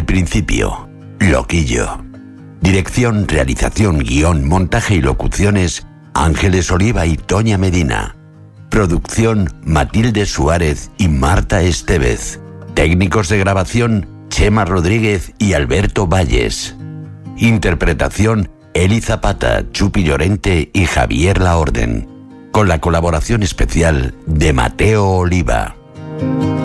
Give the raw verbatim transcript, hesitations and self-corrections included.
principio. Loquillo. Dirección, realización, guión, montaje y locuciones, Ángeles Oliva y Toña Medina. Producción, Matilde Suárez y Marta Estevez. Técnicos de grabación, Chema Rodríguez y Alberto Valles. Interpretación, Eli Zapata, Chupi Llorente y Javier Laorden. Con la colaboración especial de Mateo Oliva.